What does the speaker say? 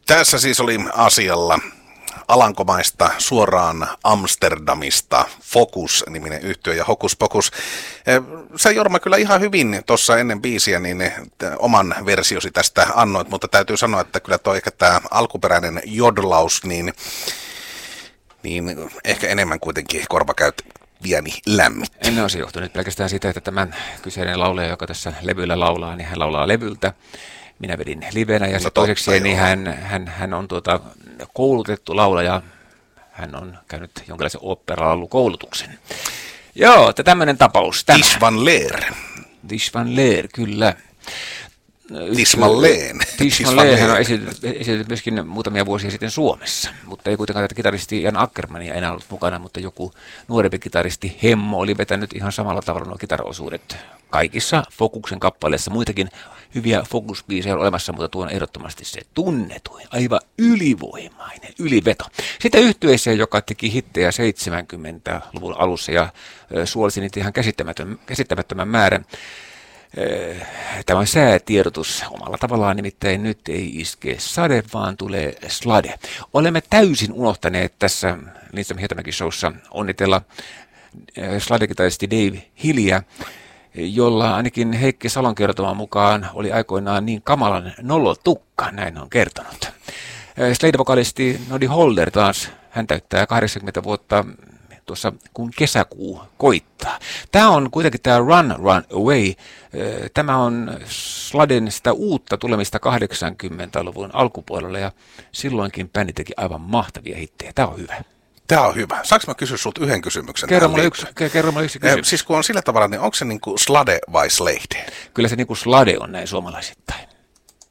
Tässä siis oli asialla Alankomaista suoraan Amsterdamista Focus-niminen yhtye ja Hocus Pocus. Sä Jorma kyllä ihan hyvin tuossa ennen biisiä niin oman versiosi tästä annoit, mutta täytyy sanoa, että kyllä tuo ehkä tämä alkuperäinen jodlaus, niin ehkä enemmän kuitenkin korvakäyttäviäni lämmitti. En ole se johtunut pelkästään siitä, että tämän kyseinen laulaja, joka tässä levyllä laulaa, niin hän laulaa levyltä. Minä vedin livenä ja no toiseksi niin hän on koulutettu laulaja. Hän on käynyt jonkinlaisen ooppera-laulukoulutuksen. Joo, tämmöinen tapaus. Tis van Leer. Tis van Leer, kyllä. Tismalleen. Tismalleen hän on esitetty myöskin muutamia vuosia sitten Suomessa, mutta ei kuitenkaan tätä kitaristi Jan Ackermania enää ollut mukana, mutta joku nuorempi kitaristi Hemmo oli vetänyt ihan samalla tavalla nuo kitaraosuudet kaikissa Focuksen kappaleissa. Muitakin hyviä Focus-biisejä on olemassa, mutta tuo on ehdottomasti se tunnetuin, aivan ylivoimainen yliveto. Sitten yhtyeeseen, joka teki hittejä 70-luvun alussa ja suolsi niitä ihan käsittämättömän määrän. Tämä on säätiedotus omalla tavallaan, nimittäin nyt ei iske sade, vaan tulee slade. Olemme täysin unohtaneet tässä Lindström Hietamäki showssa onnitella slade-kitaristi Dave Hilliä, jolla ainakin Heikki Salon kertoman mukaan oli aikoinaan niin kamalan nolotukka, näin on kertonut. Slade-vokalisti Noddy Holder taas, hän täyttää 80 vuotta tuossa kun kesäkuu koittaa. Tämä on kuitenkin tämä Run Away. Tämä on Sladen sitä uutta tulemista 80-luvun alkupuolella ja silloinkin bändi teki aivan mahtavia hittejä. Tämä on hyvä. Tämä on hyvä. Saanko mä kysyä sulta yhden kysymyksen? Kerro mulle yksi kysymys. Siis kun on sillä tavalla, niin onko se niin kuin Slade vai Slade? Kyllä se niin kuin Slade on näin suomalaisittain.